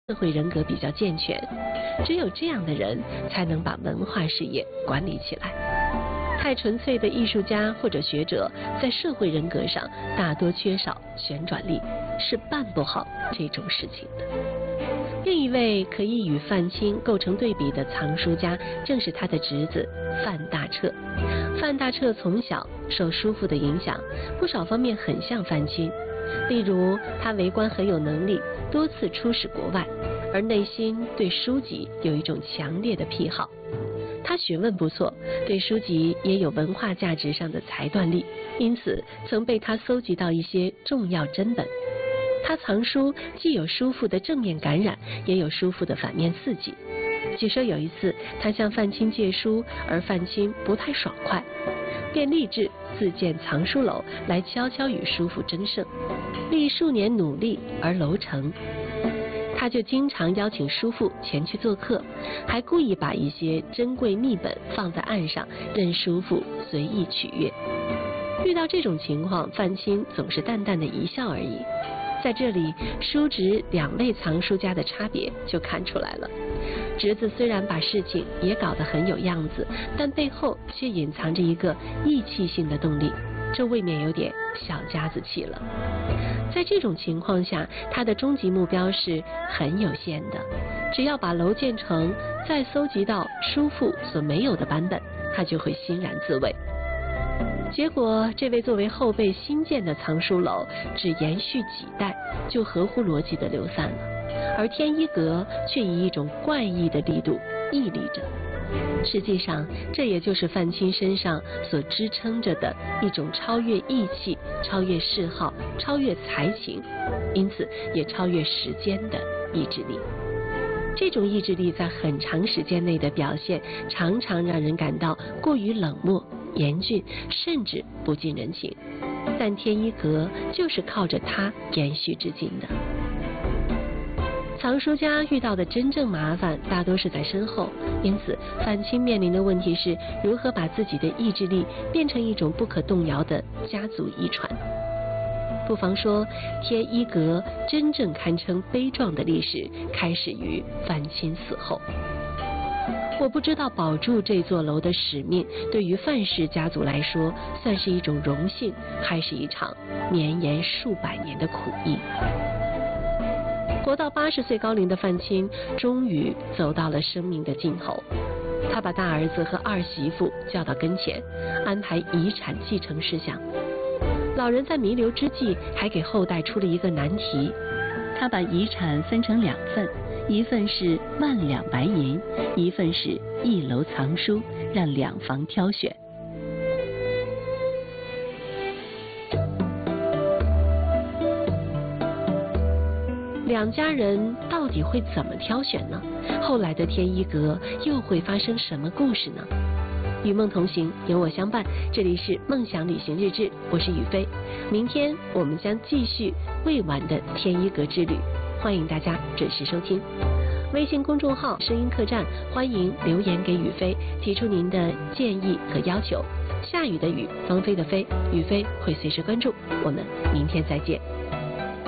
社会人格比较健全，只有这样的人才能把文化事业管理起来。太纯粹的艺术家或者学者，在社会人格上大多缺少旋转力，是办不好这种事情的。另一位可以与范钦构成对比的藏书家，正是他的侄子范大彻。范大彻从小受叔父的影响，不少方面很像范钦。例如，他为官很有能力，多次出使国外，而内心对书籍有一种强烈的癖好。他学问不错，对书籍也有文化价值上的裁断力，因此曾被他搜集到一些重要珍本。他藏书既有叔父的正面感染，也有叔父的反面刺激。据说有一次，他向范钦借书，而范钦不太爽快，便立志自建藏书楼来悄悄与叔父争胜。历数年努力而楼成，他就经常邀请叔父前去做客，还故意把一些珍贵秘本放在案上，任叔父随意取阅。遇到这种情况，范钦总是淡淡的一笑而已。在这里，叔侄两位藏书家的差别就看出来了。侄子虽然把事情也搞得很有样子，但背后却隐藏着一个义气性的动力，这未免有点小家子气了。在这种情况下，他的终极目标是很有限的，只要把楼建成，再搜集到叔父所没有的版本，他就会欣然自慰。结果，这位作为后辈新建的藏书楼只延续几代，就合乎逻辑的流散了，而天一阁却以一种怪异的力度屹立着。实际上，这也就是范钦身上所支撑着的一种超越义气、超越嗜好、超越才情，因此也超越时间的意志力。这种意志力在很长时间内的表现，常常让人感到过于冷漠、严峻，甚至不近人情。但天一阁就是靠着它延续至今的。藏书家遇到的真正麻烦大多是在身后，因此范钦面临的问题是如何把自己的意志力变成一种不可动摇的家族遗传。不妨说，天一阁真正堪称悲壮的历史开始于范钦死后。我不知道保住这座楼的使命对于范氏家族来说算是一种荣幸，还是一场绵延数百年的苦役。活到80岁高龄的范钦终于走到了生命的尽头，他把大儿子和二媳妇叫到跟前，安排遗产继承事项。老人在弥留之际还给后代出了一个难题，他把遗产分成2份，一份是10000两白银，一份是1楼藏书，让两房挑选。两家人到底会怎么挑选呢？后来的天一阁又会发生什么故事呢？与梦同行，有我相伴，这里是梦想旅行日志，我是雨飞。明天我们将继续未完的天一阁之旅，欢迎大家准时收听。微信公众号声音客栈，欢迎留言给雨飞，提出您的建议和要求。下雨的雨，芳菲的菲，雨飞会随时关注。我们明天再见。